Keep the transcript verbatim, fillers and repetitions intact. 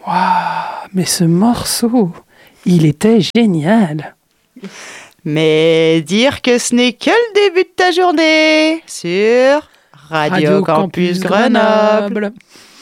Waouh, mais ce morceau, il était génial. Mais dire que ce n'est que le début de ta journée sur Radio, Radio Campus, Campus Grenoble. Grenoble.